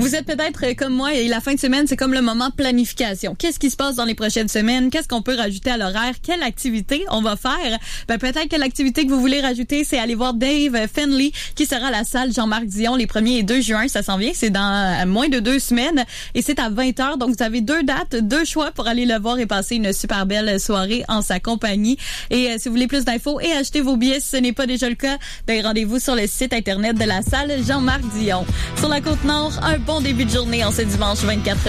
Vous êtes peut-être comme moi et la fin de semaine, c'est comme le moment planification. Qu'est-ce qui se passe dans les prochaines semaines? Qu'est-ce qu'on peut rajouter à l'horaire? Quelle activité on va faire? Peut-être que l'activité que vous voulez rajouter, c'est aller voir Dave Finley qui sera à la salle Jean-Marc Dion les 1er et 2 juin. Ça s'en vient, c'est dans moins de 2 semaines et c'est à 20h. Donc, vous avez 2 dates, 2 choix pour aller le voir et passer une super belle soirée en sa compagnie. Et si vous voulez plus d'infos et acheter vos billets, si ce n'est pas déjà le cas, rendez-vous sur le site internet de la salle Jean-Marc Dion. Sur la Côte-Nord, un bon début de journée en ce dimanche 24